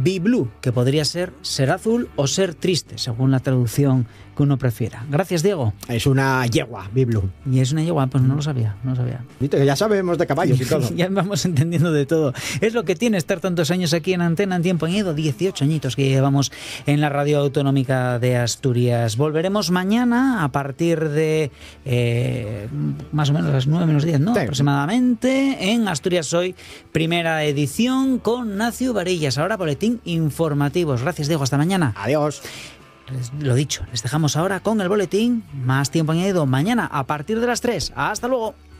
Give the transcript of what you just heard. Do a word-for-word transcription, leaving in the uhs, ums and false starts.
Be Blue, que podría ser ser azul o ser triste, según la traducción que uno prefiera. Gracias, Diego. Es una yegua, Be Blue. Y es una yegua, pues no lo sabía, no lo sabía. Viste que ya sabemos de caballos y todo. Ya vamos entendiendo de todo. Es lo que tiene estar tantos años aquí en Antena en Tiempo Añadido, dieciocho añitos que llevamos en la Radio Autonómica de Asturias. Volveremos mañana a partir de eh, más o menos las nueve menos diez, ¿no? Sí. Aproximadamente, en Asturias Hoy, primera edición con Nacio Varillas. Ahora boletín informativos. Gracias, Diego. Hasta mañana. Adiós. Lo dicho, les dejamos ahora con el boletín. Más Tiempo Añadido mañana a partir de las tres. Hasta luego.